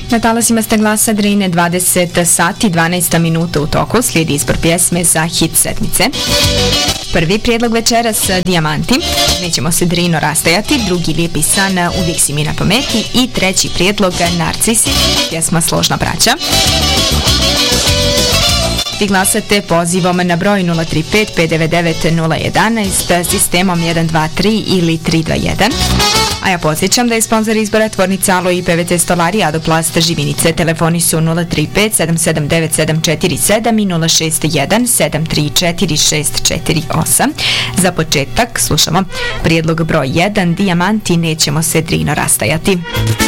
Na talasima ste Glasa Drine, 20 sati 12 minuta u toku, slijedi izbor pjesme za hit sedmice. Prvi prijedlog večeras Dijamanti, nećemo se Drino rastajati, drugi Lijepi san, Uvijek si mi na pameti i treći prijedlog Narcisi, pjesma Složna braća. Vi glasate pozivom na broj 035 599 011, sistemom 123 ili 321. A ja podsjećam da je sponsor izbora tvornica Alo i PVC stolari Adoplast Živinice. Telefoni su 035 779 747 i 061 734 648. Za početak slušamo prijedlog broj 1, Dijamanti, nećemo se Drino rastajati.